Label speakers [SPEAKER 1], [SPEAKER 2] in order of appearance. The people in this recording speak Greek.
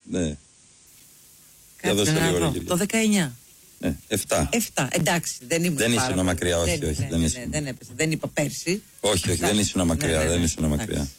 [SPEAKER 1] Ναι.
[SPEAKER 2] Το 19.
[SPEAKER 1] 7.
[SPEAKER 2] Εντάξει, δεν ήμουν.
[SPEAKER 1] Δεν ήσουν μακριά, όχι.
[SPEAKER 2] Δεν έπεσε. Δεν είπα πέρσι.
[SPEAKER 1] Όχι, δεν ήσουν μακριά.